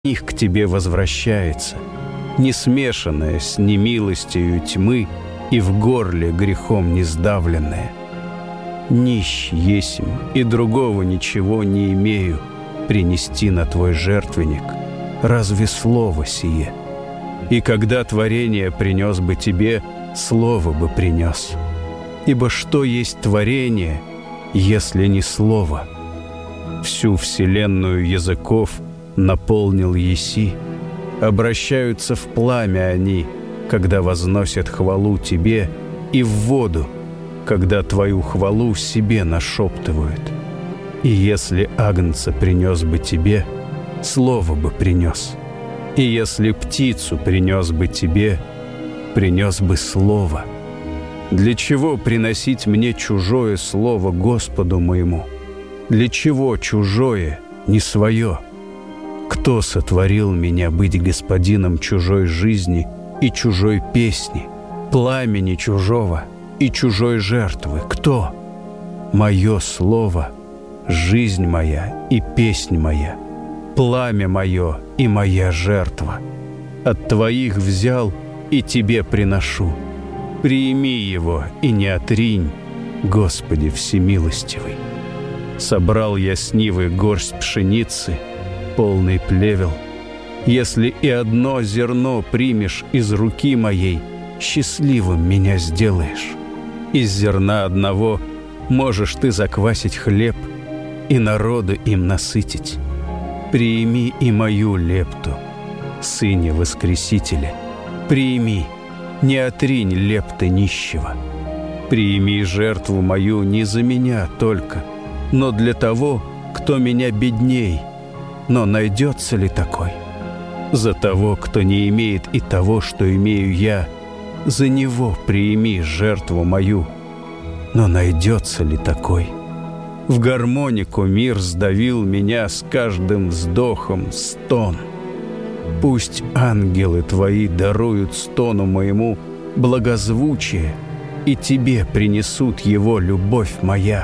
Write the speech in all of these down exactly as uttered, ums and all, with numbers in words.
них к тебе возвращается, не смешанное с немилостью тьмы и в горле грехом не сдавленное. Нищ есмь, и другого ничего не имею принести на твой жертвенник, разве слово сие? И когда творение принес бы тебе, слово бы принес. Ибо что есть творение, если не слово? Всю вселенную языков наполнил еси, обращаются в пламя они, когда возносят хвалу тебе, и в воду, когда твою хвалу себе нашептывают. И если агнца принес бы тебе, слово бы принес. И если птицу принес бы тебе, принес бы слово. Для чего приносить мне чужое слово Господу моему? Для чего чужое, не свое? Кто сотворил меня быть господином чужой жизни и чужой песни, пламени чужого и чужой жертвы? Кто? Мое слово, жизнь моя и песнь моя, пламя мое и моя жертва. От твоих взял и тебе приношу. Прими его и не отринь, Господи всемилостивый. Собрал я с нивы горсть пшеницы, полный плевел. Если и одно зерно примешь из руки моей, счастливым меня сделаешь. Из зерна одного можешь ты заквасить хлеб и народы им насытить. Прими и мою лепту, Сыне Воскресителя. Прими, не отринь лепты нищего. Прими жертву мою не за меня только, но для того, кто меня бедней. Но найдется ли такой? За того, кто не имеет и того, что имею я, за него прими жертву мою. Но найдется ли такой? В гармонику мир сдавил меня с каждым вздохом стон. Пусть ангелы твои даруют стону моему благозвучие, и тебе принесут его, любовь моя.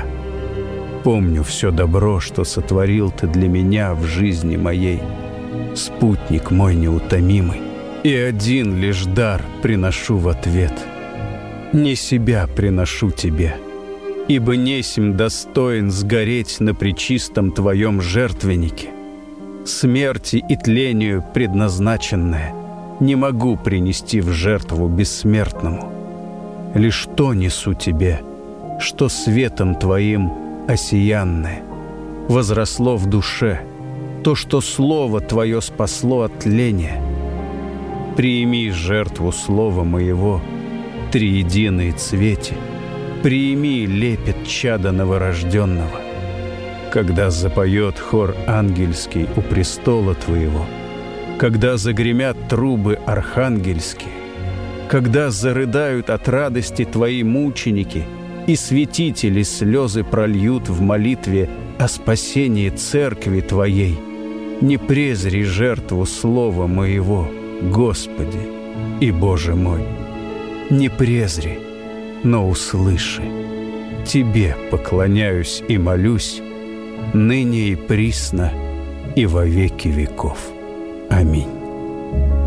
Помню все добро, что сотворил ты для меня в жизни моей, спутник мой неутомимый, и один лишь дар приношу в ответ. Не себя приношу тебе, ибо несмь достоин сгореть на пречистом твоем жертвеннике. Смерти и тлению предназначенное не могу принести в жертву бессмертному. Лишь то несу тебе, что светом твоим осиянное возросло в душе, то, что слово твое спасло от тления. Прими жертву слова моего, триединые цвете, прими лепет чада новорожденного. Когда запоет хор ангельский у престола твоего, когда загремят трубы архангельские, когда зарыдают от радости твои мученики, и святители слезы прольют в молитве о спасении церкви твоей, не презри жертву слова моего, Господи и Боже мой. Не презри, но услыши. Тебе поклоняюсь и молюсь, ныне и присно, и во веки веков. Аминь.